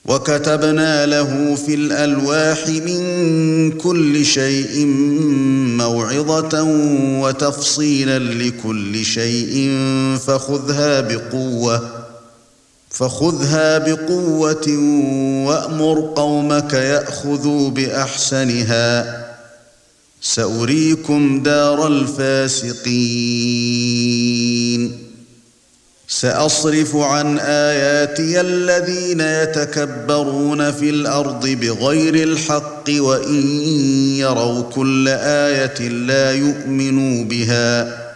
وكتبنا له في الألواح من كل شيء موعظة وتفصيلا لكل شيء فخذها بقوة وأمر قومك يأخذوا بأحسنها سأريكم دار الفاسقين سأصرف عن آياتي الذين يتكبرون في الأرض بغير الحق وإن يروا كل آية لا يؤمنوا بها